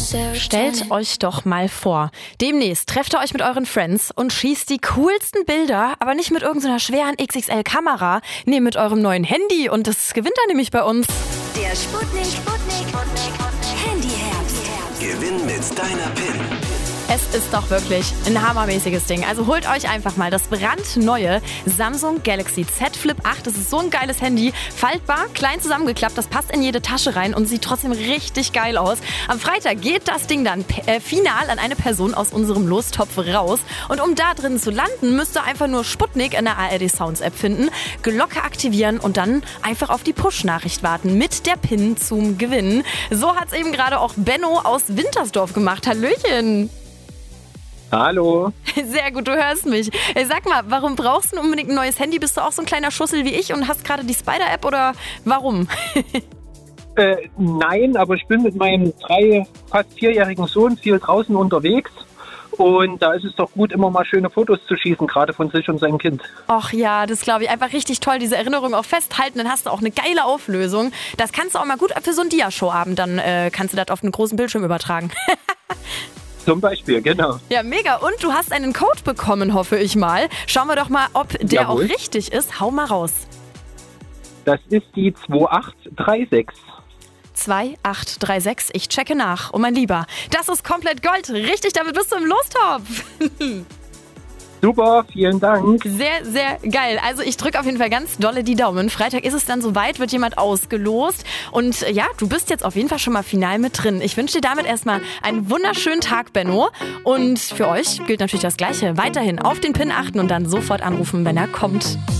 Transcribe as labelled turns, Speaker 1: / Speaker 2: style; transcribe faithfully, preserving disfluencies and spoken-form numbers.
Speaker 1: Stellt euch doch mal vor, demnächst trefft ihr euch mit euren Friends und schießt die coolsten Bilder, aber nicht mit irgendeiner schweren X X L-Kamera, nee, mit eurem neuen Handy und das gewinnt dann nämlich bei uns.
Speaker 2: Der Sputnik, Sputnik, Handyherbst.
Speaker 3: Gewinn mit deiner P I N.
Speaker 1: Es ist doch wirklich ein hammermäßiges Ding. Also holt euch einfach mal das brandneue Samsung Galaxy Z Flip acht. Das ist so ein geiles Handy. Faltbar, klein zusammengeklappt, das passt in jede Tasche rein und sieht trotzdem richtig geil aus. Am Freitag geht das Ding dann äh, final an eine Person aus unserem Lostopf raus. Und um da drin zu landen, müsst ihr einfach nur Sputnik in der A R D Sounds App finden, Glocke aktivieren und dann einfach auf die Push-Nachricht warten mit der P I N zum Gewinnen. So hat es eben gerade auch Benno aus Wintersdorf gemacht. Hallöchen!
Speaker 4: Hallo.
Speaker 1: Sehr gut, du hörst mich. Sag mal, warum brauchst du unbedingt ein neues Handy? Bist du auch so ein kleiner Schussel wie ich und hast gerade die Spider-App oder warum?
Speaker 4: äh, nein, aber ich bin mit meinem drei, fast vierjährigen Sohn viel draußen unterwegs. Und da ist es doch gut, immer mal schöne Fotos zu schießen, gerade von sich und seinem Kind.
Speaker 1: Ach ja, das glaube ich. Einfach richtig toll, diese Erinnerung auch festhalten. Dann hast du auch eine geile Auflösung. Das kannst du auch mal gut für so einen Dia-Show-Abend, dann äh, kannst du das auf einen großen Bildschirm übertragen.
Speaker 4: Zum Beispiel, genau.
Speaker 1: Ja, mega. Und du hast einen Code bekommen, hoffe ich mal. Schauen wir doch mal, ob der
Speaker 4: Jawohl.
Speaker 1: auch richtig ist. Hau mal raus.
Speaker 4: Das ist die zwei acht drei sechs.
Speaker 1: zwei acht drei sechs. Ich checke nach. Oh mein Lieber, das ist komplett Gold. Richtig, damit bist du im Lostopf.
Speaker 4: Super, vielen Dank.
Speaker 1: Sehr, sehr geil. Also ich drücke auf jeden Fall ganz dolle die Daumen. Freitag ist es dann soweit, wird jemand ausgelost. Und ja, du bist jetzt auf jeden Fall schon mal final mit drin. Ich wünsche dir damit erstmal einen wunderschönen Tag, Benno. Und für euch gilt natürlich das Gleiche. Weiterhin auf den P I N achten und dann sofort anrufen, wenn er kommt.